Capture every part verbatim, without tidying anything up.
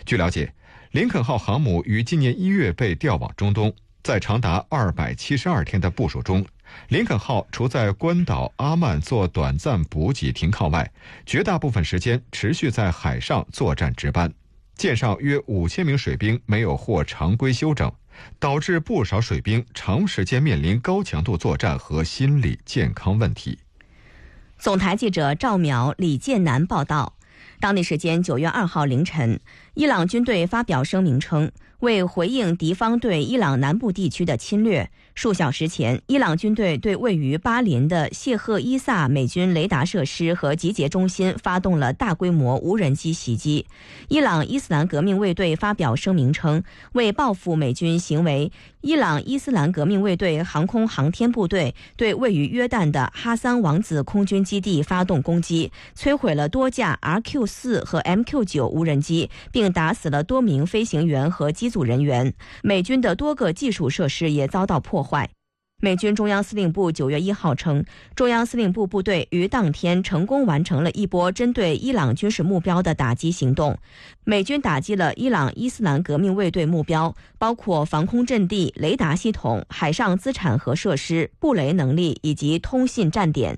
据了解，林肯号航母于今年一月被调往中东，在长达二百七十二天的部署中，林肯号除在关岛阿曼做短暂补给停靠外，绝大部分时间持续在海上作战值班。舰上约五千名水兵没有获常规休整，导致不少水兵长时间面临高强度作战和心理健康问题。 总台记者赵淼、李建南报道，当地时间九月二号凌晨，伊朗军队发表声明称，为回应敌方对伊朗南部地区的侵略，数小时前，伊朗军队对位于巴林的谢赫伊萨美军雷达设施和集结中心发动了大规模无人机袭击。伊朗伊斯兰革命卫队发表声明称，为报复美军行为，伊朗伊斯兰革命卫队航空航天部队对位于约旦的哈桑王子空军基地发动攻击，摧毁了多架 R Q 四 和 M Q 九 无人机，并打死了多名飞行员和机组人员。美军的多个技术设施也遭到破坏。美军中央司令部九月一号称，中央司令部部队于当天成功完成了一波针对伊朗军事目标的打击行动。美军打击了伊朗伊斯兰革命卫队目标，包括防空阵地、雷达系统、海上资产和设施、布雷能力以及通信站点。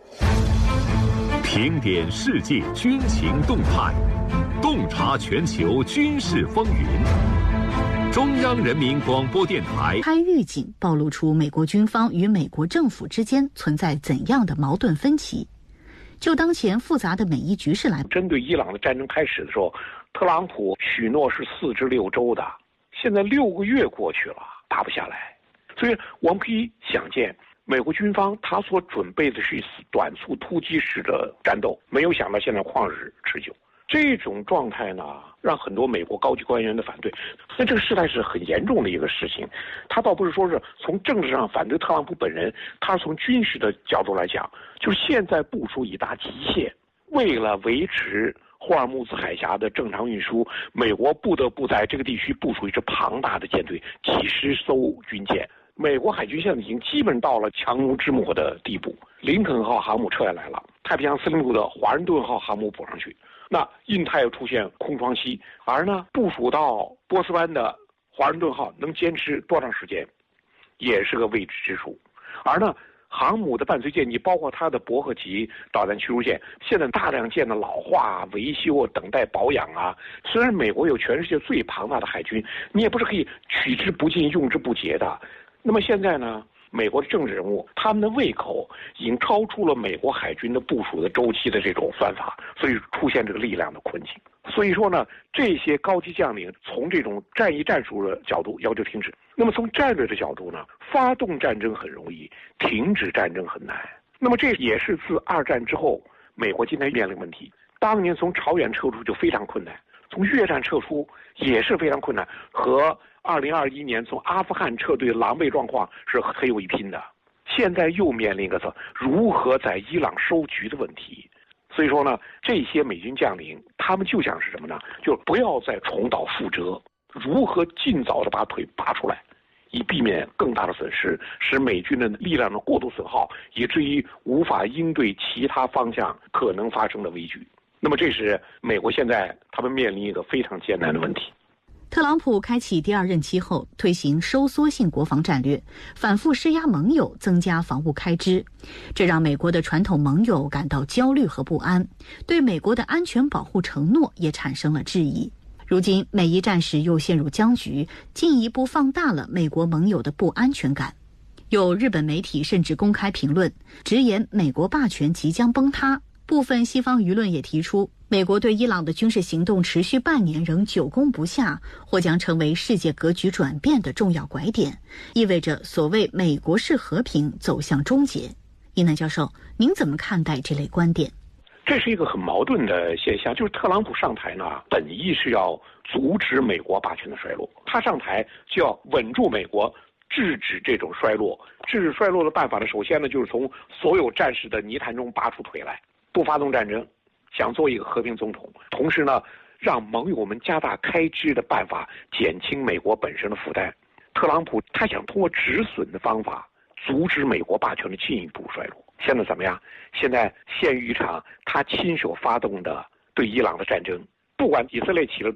评点世界军情动态，洞察全球军事风云。中央人民广播电台开预警，暴露出美国军方与美国政府之间存在怎样的矛盾分歧。就当前复杂的美伊局势来， 针对伊朗的战争开始的时候，特朗普许诺是四至六周的，现在六个月过去了，打不下来。所以我们可以想见，美国军方他所准备的是短促突击式的战斗，没有想到现在旷日持久。这种状态呢，让很多美国高级官员的反对。那这个事态是很严重的一个事情，他倒不是说是从政治上反对特朗普本人，他是从军事的角度来讲，就是现在部署已达极限，为了维持霍尔木兹海峡的正常运输，美国不得不在这个地区部署一支庞大的舰队，几十艘军舰。美国海军现在已经基本到了强弩之末的地步，林肯号航母撤下来了，太平洋司令部的华盛顿号航母补上去。那印太又出现空窗期，而呢部署到波斯湾的华盛顿号能坚持多长时间，也是个未知之数。而呢航母的伴随舰机，包括它的伯克级导弹驱逐舰，现在大量舰的老化、维修、等待保养啊。虽然美国有全世界最庞大的海军，你也不是可以取之不尽、用之不竭的。那么现在呢？美国的政治人物，他们的胃口已经超出了美国海军的部署的周期的这种算法，所以出现这个力量的困境。所以说呢，这些高级将领从这种战役战术的角度要求停止。那么从战略的角度呢，发动战争很容易，停止战争很难。那么这也是自二战之后，美国今天面临问题。当年从朝鲜撤出就非常困难，从越战撤出也是非常困难，和二零二一年从阿富汗撤退狼狈状况是很有一拼的。现在又面临一个字如何在伊朗收局的问题。所以说呢，这些美军将领他们就像是什么呢？就不要再重蹈覆辙，如何尽早的把腿拔出来，以避免更大的损失，使美军的力量的过度损耗，以至于无法应对其他方向可能发生的危局。那么这是美国现在他们面临一个非常艰难的问题。 特朗普开启第二任期后，推行收缩性国防战略，反复施压盟友增加防务开支，这让美国的传统盟友感到焦虑和不安，对美国的安全保护承诺也产生了质疑。如今美伊战事又陷入僵局，进一步放大了美国盟友的不安全感。有日本媒体甚至公开评论，直言美国霸权即将崩塌。部分西方舆论也提出，美国对伊朗的军事行动持续半年仍久攻不下，或将成为世界格局转变的重要拐点，意味着所谓美国式和平走向终结。伊南教授，您怎么看待这类观点？ 这是一个很矛盾的现象，就是特朗普上台呢，本意是要阻止美国霸权的衰落，他上台就要稳住美国，制止这种衰落。制止衰落的办法呢，首先呢，就是从所有战士的泥潭中拔出腿来，不发动战争，想做一个和平总统，同时呢，让盟友们加大开支的办法，减轻美国本身的负担。特朗普他想通过止损的方法，阻止美国霸权的进一步衰落。现在怎么样？现在陷于一场他亲手发动的对伊朗的战争。不管以色列起了